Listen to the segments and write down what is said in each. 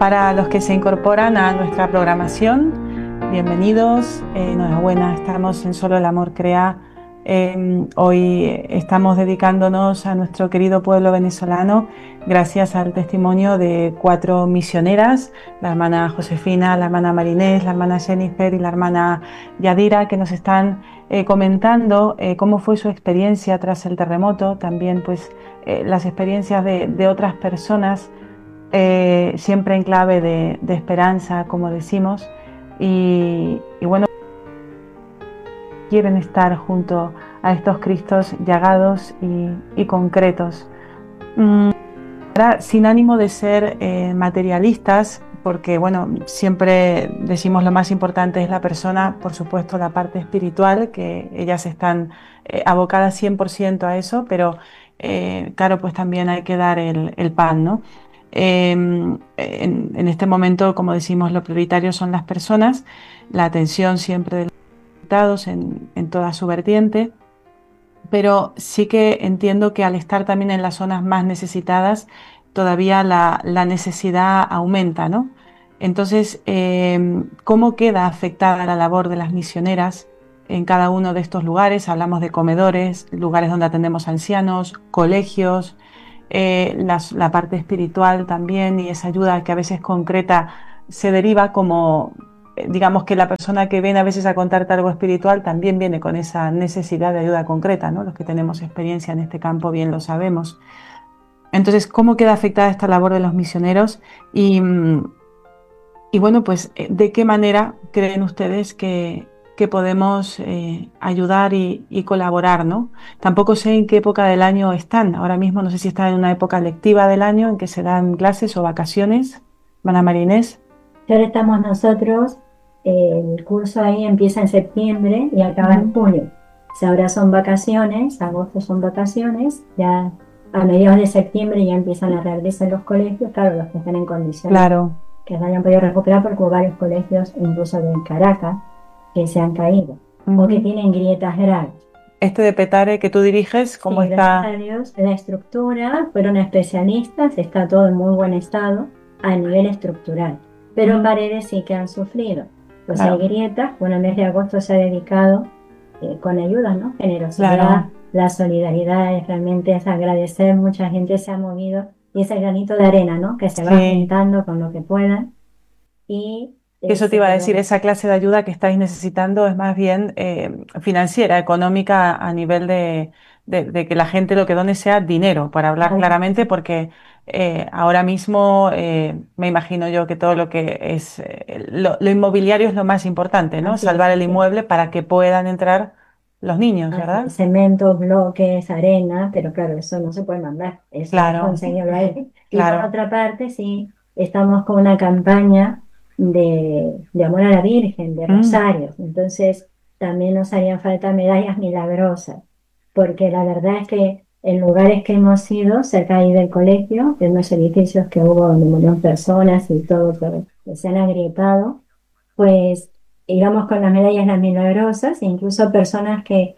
Para los que se incorporan a nuestra programación, bienvenidos, enhorabuena, estamos en Solo el Amor Crea. Hoy estamos dedicándonos a nuestro querido pueblo venezolano gracias al testimonio de 4 misioneras, la hermana Josefina, la hermana Marinés, la hermana Jennifer y la hermana Yadira, que nos están comentando cómo fue su experiencia tras el terremoto, también pues las experiencias de otras personas, siempre en clave de esperanza, como decimos, y bueno, quieren estar junto a estos Cristos llagados y concretos. Ahora, sin ánimo de ser materialistas, porque bueno, siempre decimos lo más importante es la persona, por supuesto la parte espiritual, que ellas están abocadas 100% a eso, pero claro, pues también hay que dar el pan, ¿no? En este momento, como decimos, lo prioritario son las personas, la atención siempre de los invitados en toda su vertiente, pero sí que entiendo que al estar también en las zonas más necesitadas, todavía la necesidad aumenta, ¿no? Entonces, ¿cómo queda afectada la labor de las misioneras en cada uno de estos lugares? Hablamos de comedores, lugares donde atendemos a ancianos, colegios, la parte espiritual también, y esa ayuda que a veces concreta se deriva como, digamos que la persona que viene a veces a contarte algo espiritual también viene con esa necesidad de ayuda concreta, ¿no? Los que tenemos experiencia en este campo bien lo sabemos. Entonces, ¿cómo queda afectada esta labor de los misioneros? Y bueno, pues, ¿de qué manera creen ustedes que podemos ayudar y colaborar, ¿no? Tampoco sé en qué época del año están. Ahora mismo no sé si están en una época lectiva del año en que se dan clases o vacaciones. Mana Marinés. Y ahora estamos nosotros, el curso ahí empieza en septiembre y acaba en julio. O sea, ahora son vacaciones, agosto son vacaciones, ya a mediados de septiembre ya empiezan a reabrirse los colegios, claro, los que están en condiciones, Claro. que no hayan podido recuperar, porque hubo varios colegios, incluso de Caracas, que se han caído o que tienen grietas graves. Este de Petare que tú diriges, ¿cómo Sí, está? gracias a Dios, la estructura, fueron especialistas, está todo en muy buen estado a nivel estructural, pero paredes sí que han sufrido. Pues Claro. hay grietas. Bueno, el mes de agosto se ha dedicado con ayuda, ¿no? Generosidad, Claro. la solidaridad, realmente es agradecer, mucha gente se ha movido y ese granito de arena, ¿no? Que se va Sí. juntando con lo que puedan y Eso te iba a decir, esa clase de ayuda que estáis necesitando es más bien financiera, económica, a nivel de que la gente lo que done sea dinero, para hablar claramente, porque ahora mismo me imagino yo que todo lo que es lo inmobiliario es lo más importante, ¿no? Así Salvar es, el sí. inmueble para que puedan entrar los niños, ¿verdad? Cemento, bloques, arena, pero claro, eso no se puede mandar, eso es Claro, conseguirlo ahí. Y por claro. otra parte, sí, estamos con una campaña de amor a la Virgen, de rosarios, entonces también nos harían falta medallas milagrosas, porque la verdad es que en lugares que hemos ido, cerca ahí del colegio, en los edificios que hubo donde murieron personas y todo, pero que se han agrietado, pues íbamos con las medallas las milagrosas, e incluso personas que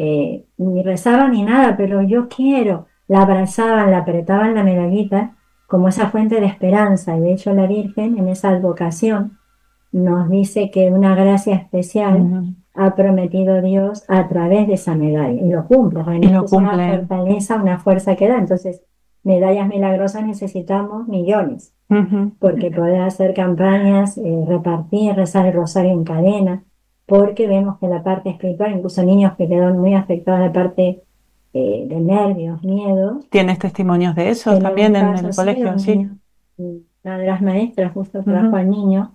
ni rezaban ni nada, pero yo quiero, la abrazaban, la apretaban la medallita como esa fuente de esperanza. Y de hecho la Virgen en esa advocación nos dice que una gracia especial ha prometido Dios a través de esa medalla, y lo cumple, Y realmente lo es una cumple. fortaleza, una fuerza que da. Entonces, medallas milagrosas necesitamos millones, porque poder hacer campañas, repartir, rezar el rosario en cadena, porque vemos que la parte espiritual, incluso niños que quedan muy afectados de la parte de nervios, miedos. ¿Tienes testimonios de esos Tenemos también en el casos, sí, colegio? un Sí. niño, una de las maestras justo trajo al niño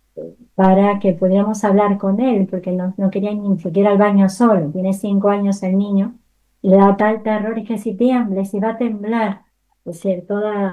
para que pudiéramos hablar con él, porque no quería ni siquiera al baño solo. Tiene 5 años el niño, y le da tal terror, y que si tiembla, si va a temblar, es decir,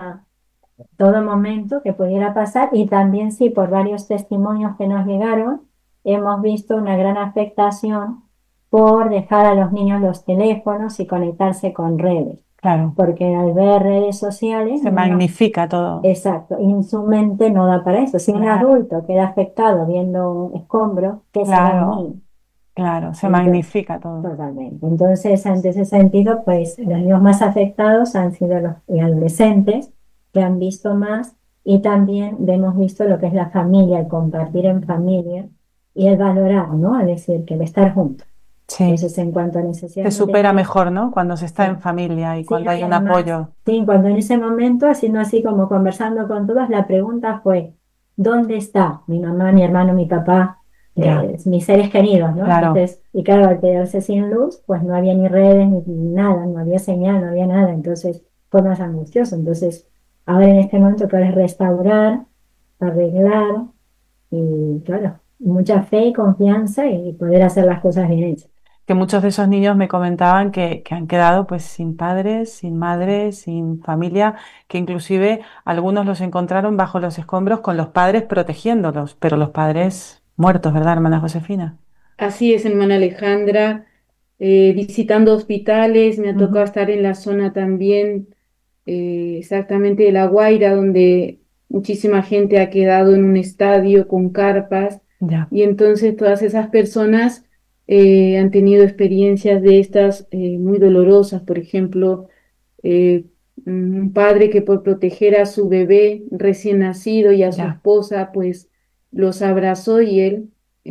todo momento que pudiera pasar. Y también sí, por varios testimonios que nos llegaron, hemos visto una gran afectación por dejar a los niños los teléfonos y conectarse con redes, Claro. porque al ver redes sociales, Se magnifica todo. exacto, y su mente no da para eso. Si un Claro. adulto queda afectado viendo un escombro, ¿qué será un Claro, niño? claro, se Entonces, magnifica todo. totalmente. Entonces, ante ese sentido, pues los niños más afectados han sido los adolescentes, que han visto más y también hemos visto lo que es la familia, el compartir en familia y el valorar, ¿no? Es decir, que el estar juntos. Sí, Entonces, en cuanto a se necesidades supera materiales, mejor, ¿no? Cuando se está en sí. familia y Sí, cuando hay y un además, apoyo. sí, cuando en ese momento, haciendo así como conversando con todos, la pregunta fue, ¿dónde está mi mamá, mi hermano, mi papá, Ya, mis seres queridos, ¿no? claro. Entonces, y claro, al quedarse sin luz, pues no había ni redes ni nada, no había señal, no había nada, entonces fue más angustioso. Entonces, ahora en este momento que ahora es restaurar, arreglar y, claro, mucha fe y confianza y poder hacer las cosas bien hechas. Que muchos de esos niños me comentaban que han quedado pues sin padres, sin madres, sin familia, que inclusive algunos los encontraron bajo los escombros con los padres protegiéndolos, pero los padres muertos, ¿verdad, hermana Josefina? Así es, hermana Alejandra, visitando hospitales, me ha tocado Ujú. estar en la zona también, exactamente de La Guaira, donde muchísima gente ha quedado en un estadio con carpas, Ya, y entonces todas esas personas han tenido experiencias de estas muy dolorosas. Por ejemplo, eh, un padre que por proteger a su bebé recién nacido y a su ya, esposa, pues los abrazó y él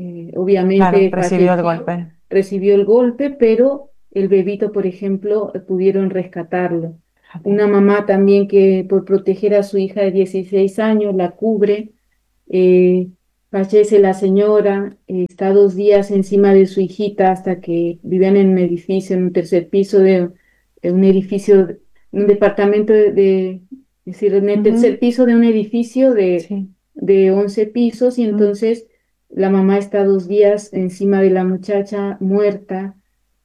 claro, obviamente recibió el falleció, golpe. recibió el golpe, pero el bebito, por ejemplo, pudieron rescatarlo. Fíjate. Una mamá también que por proteger a su hija de 16 años la cubre, eh, fallece la señora, está 2 días encima de su hijita hasta que vivían en un edificio, en un tercer piso de un edificio, un departamento es decir, en el tercer Ujú. piso de un edificio Sí, de 11 pisos, y mm, entonces la mamá está 2 días encima de la muchacha muerta,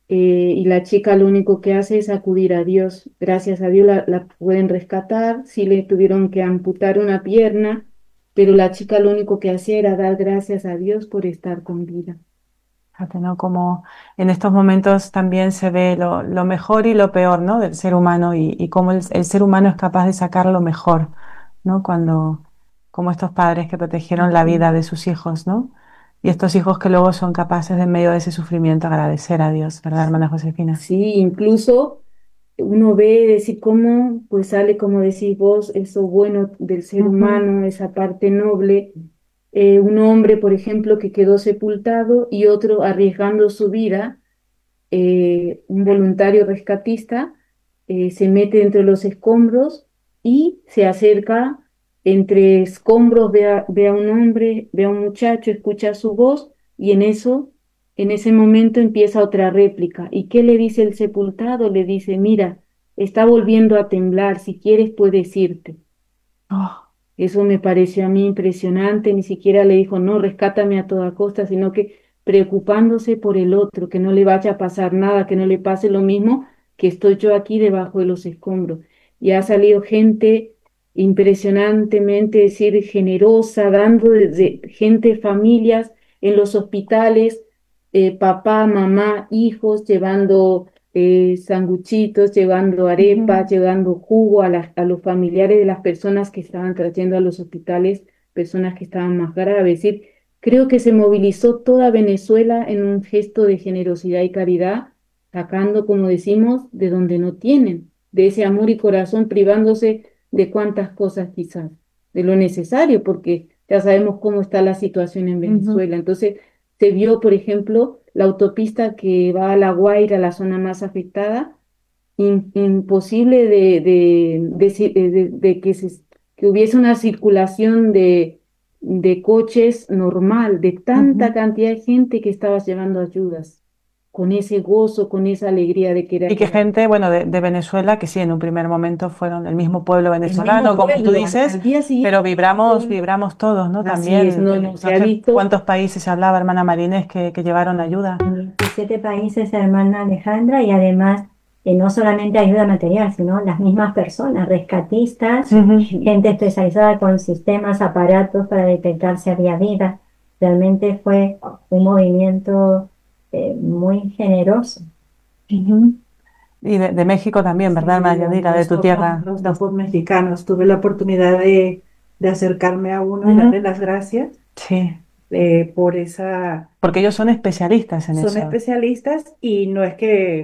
y la chica lo único que hace es acudir a Dios. Gracias a Dios la pueden rescatar, sí le tuvieron que amputar una pierna, pero la chica lo único que hacía era dar gracias a Dios por estar con vida. fíjate, ¿no? Como en estos momentos también se ve lo mejor y lo peor, ¿no? Del ser humano y cómo el ser humano es capaz de sacar lo mejor, ¿no? Cuando, como estos padres que protegieron la vida de sus hijos, ¿no? Y estos hijos que luego son capaces de en medio de ese sufrimiento agradecer a Dios, ¿verdad, hermana Josefina? Sí, incluso uno ve decir cómo pues sale, como decís vos, eso bueno del ser Ujú. humano, esa parte noble. Un hombre, por ejemplo, que quedó sepultado y otro arriesgando su vida, un voluntario rescatista, se mete entre los escombros y se acerca entre escombros, ve a un hombre, ve a un muchacho, escucha su voz, y en ese momento empieza otra réplica. ¿Y qué le dice el sepultado? Le dice, mira, está volviendo a temblar, si quieres puedes irte. Oh, Eso me pareció a mí impresionante, ni siquiera le dijo, no, rescátame a toda costa, sino que preocupándose por el otro, que no le vaya a pasar nada, que no le pase lo mismo que estoy yo aquí debajo de los escombros. Y ha salido gente impresionantemente, es decir, generosa, dando gente, familias en los hospitales, papá, mamá, hijos, llevando sanguchitos, llevando ujú. arepas, llevando jugo a los familiares de las personas que estaban trayendo a los hospitales, personas que estaban más graves. Es decir, creo que se movilizó toda Venezuela en un gesto de generosidad y caridad, sacando, como decimos, de donde no tienen, de ese amor y corazón, privándose de cuantas cosas quizás, de lo necesario, porque ya sabemos cómo está la situación en Ujú. Venezuela. Entonces, se vio, por ejemplo, la autopista que va a La Guaira, la zona más afectada, imposible de que hubiese una circulación de coches normal, de tanta Ujú. cantidad de gente que estaba llevando ayudas, con ese gozo, con esa alegría de querer Y que ayudar. gente, bueno, de Venezuela, que sí, en un primer momento fueron el mismo pueblo El mismo venezolano, como tú pueblo, dices, al día pero siguiente, vibramos todos, ¿no? así es, También, no, no se no ha sé visto. cuántos países se hablaba, hermana Marínez, que llevaron ayuda. 27 países, hermana Alejandra, y además no solamente ayuda material, sino las mismas personas, rescatistas, Ujú. gente especializada con sistemas, aparatos para detectar si había vida. Realmente fue un movimiento muy generoso. Ujú. Y de México también, Sí, ¿verdad, hermana Yadira? De tu tierra. los grupos mexicanos. Tuve la oportunidad de acercarme a uno y darle Ujú. las gracias Sí, por esa... porque ellos son especialistas en Son eso. especialistas y no es que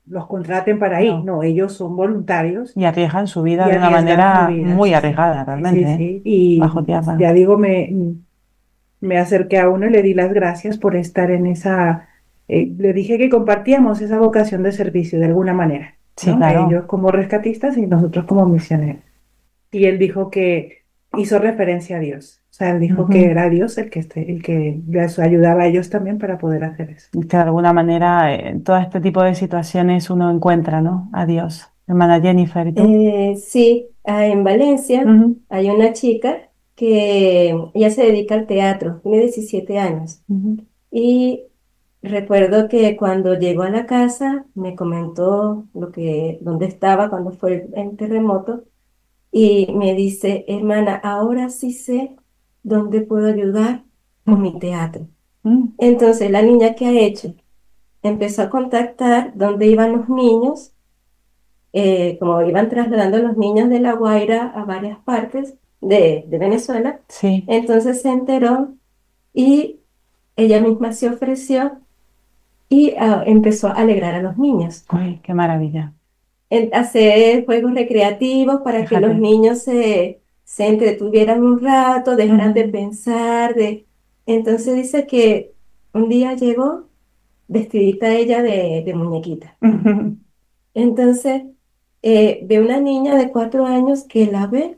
los contraten para ir. No. No, ellos son voluntarios Y arriesgan su vida y de una arriesgan su manera vida. muy Sí, arriesgada, sí, sí, realmente, ¿eh? sí. Y Bajo tierra. ya digo, me acerqué a uno y le di las gracias por estar en esa, le dije que compartíamos esa vocación de servicio de alguna manera, Sí, ¿no? claro. Ellos como rescatistas y nosotros como misioneros. Y él dijo que hizo referencia a Dios. O sea, él dijo que Ujú. era Dios el que les ayudaba a ellos también para poder hacer eso. Que de alguna manera en todo este tipo de situaciones uno encuentra, ¿no? A Dios. Hermana Jennifer, ¿y tú? Sí, en Valencia Ujú, hay una chica que ella se dedica al teatro, tiene 17 años. ujú. Y recuerdo que cuando llegó a la casa me comentó dónde estaba cuando fue el terremoto y me dice, hermana, ahora sí sé dónde puedo ayudar con mi teatro. Mm, Entonces la niña que ha hecho empezó a contactar dónde iban los niños, como iban trasladando los niños de La Guaira a varias partes de Venezuela. sí. Entonces se enteró y ella misma se ofreció y empezó a alegrar a los niños. Uy, qué maravilla. Hacer juegos recreativos para que los Fíjate. niños se entretuvieran un rato, dejaran de Ujú. pensar. Entonces dice que un día llegó vestidita ella de muñequita. Entonces ve una niña de 4 años que la ve,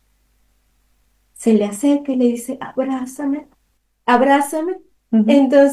se le acerca y le dice, abrázame, abrázame. Ujú. Entonces